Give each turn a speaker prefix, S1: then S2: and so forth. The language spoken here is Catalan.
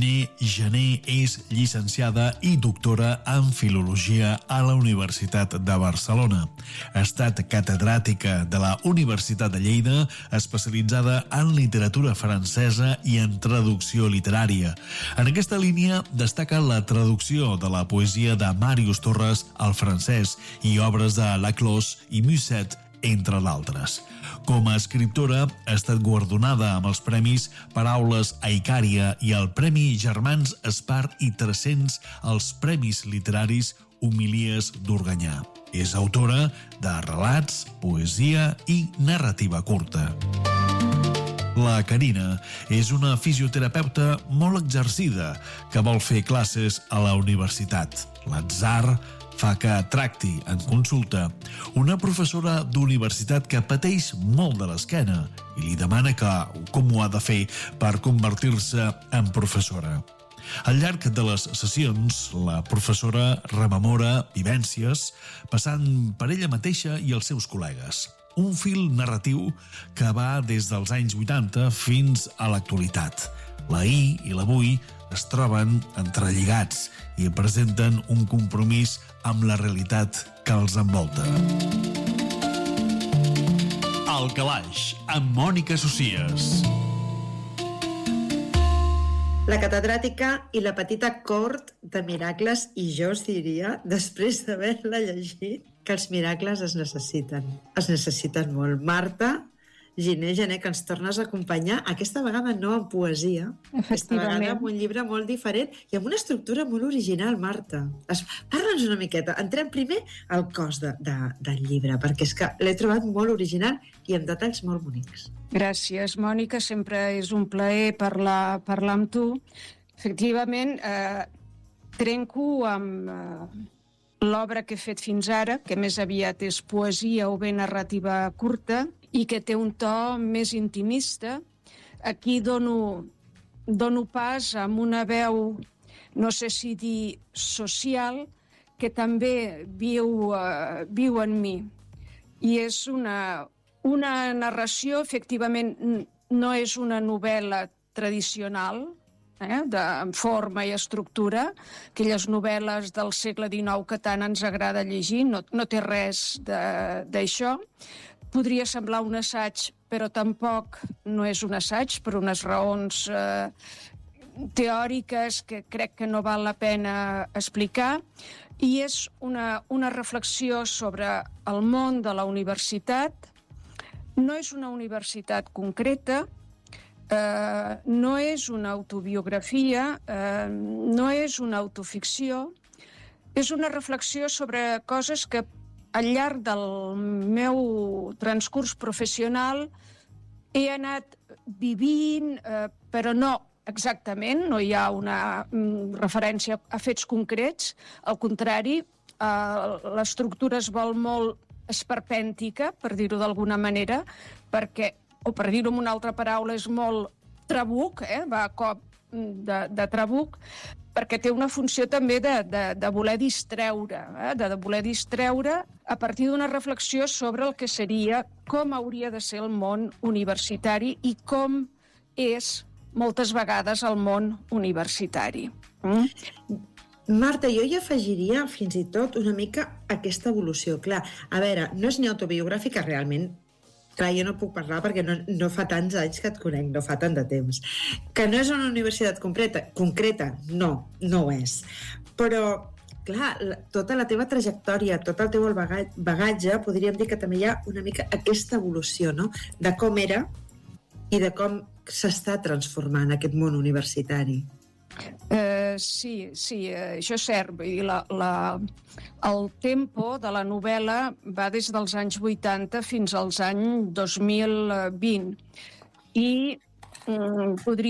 S1: Giné Jané és llicenciada i doctora en Filologia a la Universitat de Barcelona. Ha estat catedràtica de la Universitat de Lleida, especialitzada en literatura francesa i en traducció literària. En aquesta línia destaca la traducció de la poesia de Màrius Torres al francès i obres de Laclos i Musset, entre d'altres. Com a escriptora, ha estat guardonada amb els premis Paraules a Icària i el Premi Germans Espart i 300 als Premis Literaris Homilies d'Organyà. És autora de relats, poesia i narrativa curta. La Carina és una fisioterapeuta molt exercida que vol fer classes a la universitat. L'atzar fa que tracti en consulta una professora d'universitat que pateix molt de l'esquena i li demana com ho ha de fer per convertir-se en professora. Al llarg de les sessions, la professora rememora vivències passant per ella mateixa i els seus col·legues. Un fil narratiu que va des dels anys 80 fins a l'actualitat. L'ahir i l'avui es troben entrelligats i presenten un compromís amb la realitat que els envolta. El Calaix, amb Mònica Socias.
S2: La catedràtica i la petita cort de miracles, i jo us diria, després d'haver-la llegit, que els miracles es necessiten molt. Marta Giné Jané, que ens tornes a acompanyar, aquesta vegada no en poesia, aquesta vegada amb un llibre molt diferent i amb una estructura molt original, Marta. Parla'ns una miqueta. Entrem primer al cos del llibre, perquè és que l'he trobat molt original i amb detalls molt bonics.
S3: Gràcies, Mònica. Sempre és un plaer parlar amb tu. Efectivament, trenco amb l'obra que he fet fins ara, que més aviat és poesia o bé narrativa curta, i que té un to més intimista. Aquí dono pas amb una veu, no sé si dir social, que també viu en mi. I és una narració, efectivament, no és una novel·la tradicional, en forma i estructura, aquelles novel·les del segle XIX que tant ens agrada llegir, no té res d'això. Podria semblar un assaig, però tampoc no és un assaig, per unes raons teòriques que crec que no val la pena explicar, i és una reflexió sobre el món de la universitat. No és una universitat concreta, no és una autobiografia, no és una autoficció, és una reflexió sobre coses que al llarg del meu transcurs professional he anat vivint, però no exactament, no hi ha una referència a fets concrets, al contrari, l'estructura es vol molt esperpèntica, per dir-ho d'alguna manera, perquè, o per dir-ho amb una altra paraula, és molt trabuc, va a cop de trabuc, perquè té una funció també de voler distreure, de voler distreure a partir d'una reflexió sobre el que seria, com hauria de ser el món universitari i com és moltes vegades el món universitari.
S2: Marta, jo hi afegiria fins i tot una mica aquesta evolució. Clar, a veure, no és ni autobiogràfica realment. Clar, jo no puc parlar perquè no fa tants anys que et conec, no fa tant de temps. Que no és una universitat concreta, no ho és. Però, clar, tota la teva trajectòria, tot el teu bagatge, podríem dir que també hi ha una mica aquesta evolució, no?, de com era i de com s'està transformant aquest món universitari.
S3: Sí, això és cert. El tempo de la novel·la va des dels anys 80 fins als anys 2020 i podria